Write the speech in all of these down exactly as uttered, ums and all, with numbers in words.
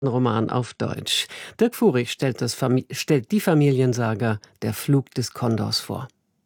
Roman auf Deutsch. Dirk Furich stellt, das Fam- stellt die Familiensaga Der Flug des Kondors vor.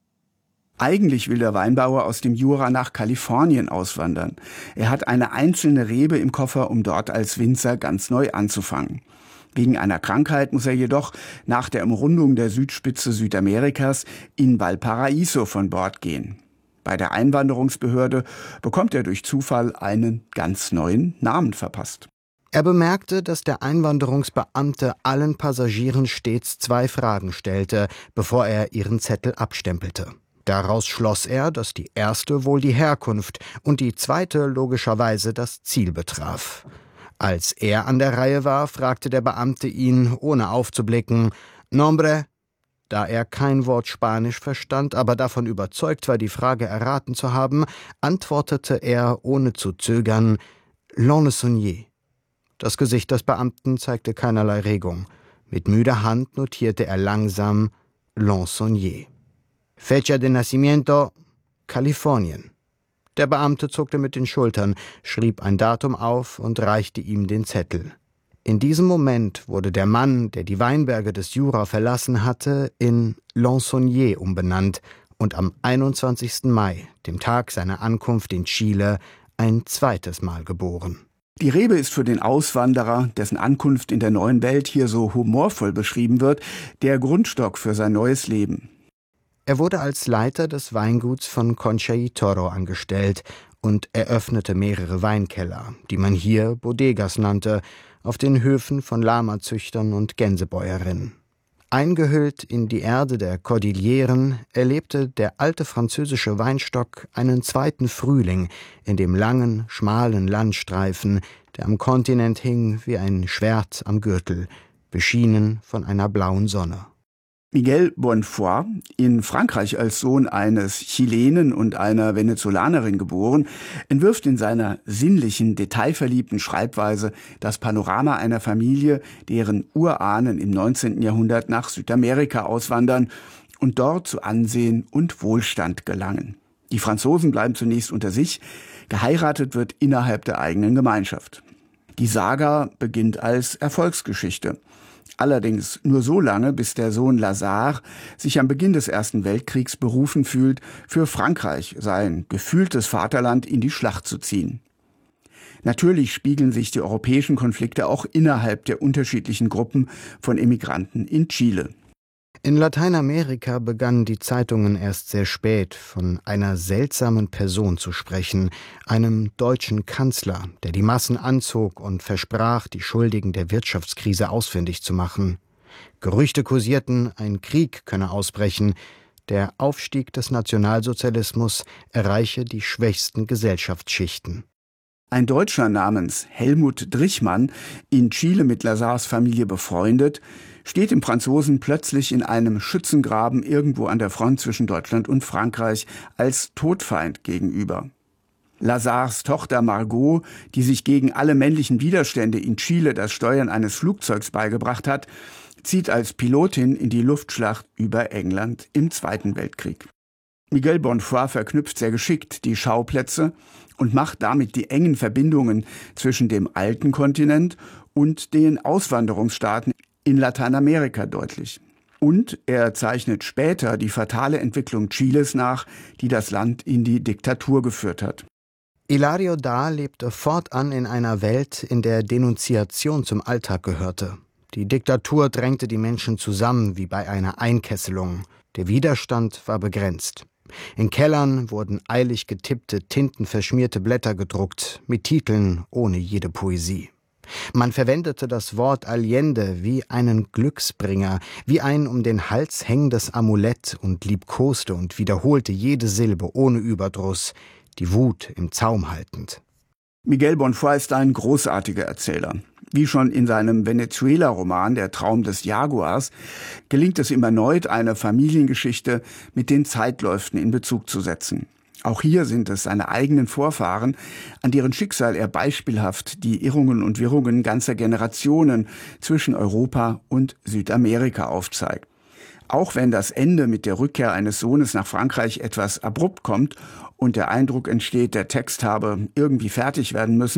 Eigentlich will der Weinbauer aus dem Jura nach Kalifornien auswandern. Er hat eine einzelne Rebe im Koffer, um dort als Winzer ganz neu anzufangen. Wegen einer Krankheit muss er jedoch nach der Umrundung der Südspitze Südamerikas in Valparaiso von Bord gehen. Bei der Einwanderungsbehörde bekommt er durch Zufall einen ganz neuen Namen verpasst. Er bemerkte, dass der Einwanderungsbeamte allen Passagieren stets zwei Fragen stellte, bevor er ihren Zettel abstempelte. Daraus schloss er, dass die erste wohl die Herkunft und die zweite logischerweise das Ziel betraf. Als er an der Reihe war, fragte der Beamte ihn, ohne aufzublicken, »Nombre?« Da er kein Wort Spanisch verstand, aber davon überzeugt war, die Frage erraten zu haben, antwortete er, ohne zu zögern, »L'Ensonnier«. Das Gesicht des Beamten zeigte keinerlei Regung. Mit müder Hand notierte er langsam L'Ensonnier. Fecha de Nacimiento, Kalifornien. Der Beamte zuckte mit den Schultern, schrieb ein Datum auf und reichte ihm den Zettel. In diesem Moment wurde der Mann, der die Weinberge des Jura verlassen hatte, in L'Ensonnier umbenannt und am einundzwanzigsten Mai, dem Tag seiner Ankunft in Chile, ein zweites Mal geboren. Die Rebe ist für den Auswanderer, dessen Ankunft in der neuen Welt hier so humorvoll beschrieben wird, der Grundstock für sein neues Leben. Er wurde als Leiter des Weinguts von Concha y Toro angestellt und eröffnete mehrere Weinkeller, die man hier Bodegas nannte, auf den Höfen von Lamazüchtern und Gänsebäuerinnen. Eingehüllt in die Erde der Kordilleren erlebte der alte französische Weinstock einen zweiten Frühling in dem langen, schmalen Landstreifen, der am Kontinent hing wie ein Schwert am Gürtel, beschienen von einer blauen Sonne. Miguel Bonnefoy, in Frankreich als Sohn eines Chilenen und einer Venezolanerin geboren, entwirft in seiner sinnlichen, detailverliebten Schreibweise das Panorama einer Familie, deren Urahnen im neunzehnten Jahrhundert nach Südamerika auswandern und dort zu Ansehen und Wohlstand gelangen. Die Franzosen bleiben zunächst unter sich, geheiratet wird innerhalb der eigenen Gemeinschaft. Die Saga beginnt als Erfolgsgeschichte. Allerdings nur so lange, bis der Sohn Lazare sich am Beginn des Ersten Weltkriegs berufen fühlt, für Frankreich, sein gefühltes Vaterland, in die Schlacht zu ziehen. Natürlich spiegeln sich die europäischen Konflikte auch innerhalb der unterschiedlichen Gruppen von Emigranten in Chile. In Lateinamerika begannen die Zeitungen erst sehr spät, von einer seltsamen Person zu sprechen, einem deutschen Kanzler, der die Massen anzog und versprach, die Schuldigen der Wirtschaftskrise ausfindig zu machen. Gerüchte kursierten, ein Krieg könne ausbrechen, der Aufstieg des Nationalsozialismus erreiche die schwächsten Gesellschaftsschichten. Ein Deutscher namens Helmut Drichmann, in Chile mit Lazares Familie befreundet, steht dem Franzosen plötzlich in einem Schützengraben irgendwo an der Front zwischen Deutschland und Frankreich als Todfeind gegenüber. Lazares Tochter Margot, die sich gegen alle männlichen Widerstände in Chile das Steuern eines Flugzeugs beigebracht hat, zieht als Pilotin in die Luftschlacht über England im Zweiten Weltkrieg. Miguel Bonnefoy verknüpft sehr geschickt die Schauplätze und macht damit die engen Verbindungen zwischen dem alten Kontinent und den Auswanderungsstaaten in Lateinamerika deutlich. Und er zeichnet später die fatale Entwicklung Chiles nach, die das Land in die Diktatur geführt hat. Hilario Dahl lebte fortan in einer Welt, in der Denunziation zum Alltag gehörte. Die Diktatur drängte die Menschen zusammen wie bei einer Einkesselung. Der Widerstand war begrenzt. In Kellern wurden eilig getippte, tintenverschmierte Blätter gedruckt, mit Titeln ohne jede Poesie. Man verwendete das Wort Allende wie einen Glücksbringer, wie ein um den Hals hängendes Amulett und liebkoste und wiederholte jede Silbe ohne Überdruss, die Wut im Zaum haltend. Miguel Bonnefoy ist ein großartiger Erzähler. Wie schon in seinem Venezuela-Roman Der Traum des Jaguars gelingt es ihm erneut, eine Familiengeschichte mit den Zeitläuften in Bezug zu setzen. Auch hier sind es seine eigenen Vorfahren, an deren Schicksal er beispielhaft die Irrungen und Wirrungen ganzer Generationen zwischen Europa und Südamerika aufzeigt. Auch wenn das Ende mit der Rückkehr eines Sohnes nach Frankreich etwas abrupt kommt und der Eindruck entsteht, der Text habe irgendwie fertig werden müssen,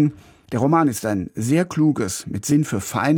Der Roman ist ein sehr kluges, mit Sinn für feine